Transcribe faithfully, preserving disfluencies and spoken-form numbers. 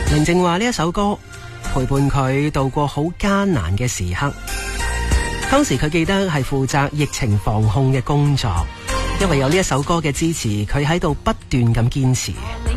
寧靜話呢一首歌陪伴佢度過好艱難嘅時刻。當時佢記得係負責疫情防控嘅工作，因為有呢一首歌嘅支持，佢喺度不斷咁堅持。